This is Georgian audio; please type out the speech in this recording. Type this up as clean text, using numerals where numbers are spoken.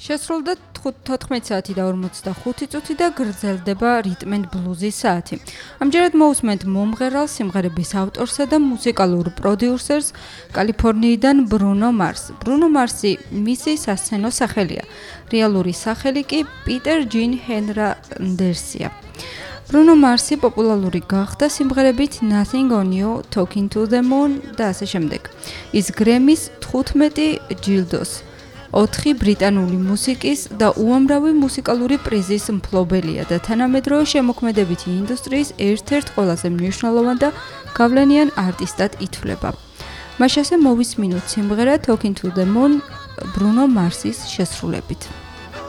შესრულდა 14 საათი და 45 წუთი და გრძელდება რიტმ ენდ ბლუზის საათი. ამჯერად მოусმენთ მომღერალ სიმღერების ავტორსა და მუსიკალურ პროდიუსერს კალიფორნიიდან ბრუნო მარს. ბრუნო მარსი მისი სასცენო სახელია. რეალური სახელი კი პიტერ ჯინ ჰენრანდერსია. ბრუნო მარსი პოპულარული გახდა სიმღერებით Nothing on You, Talking to the Moon და ასე შემდეგ. ის გრემის 15 ჯილდოს 4 ბრიტანული მუსიკის და უამრავი მუსიკალური პრიზის მფლობელია და თანამედროვე შემოქმედებითი ინდუსტრიის ერთ-ერთ ყველაზე მნიშვნელოვან და გავლენიან არტისტად ითვლება. მაშასე მოვისმინოთ სიმღერა Talking to the Moon ბრუნო მარსის შესრულებით.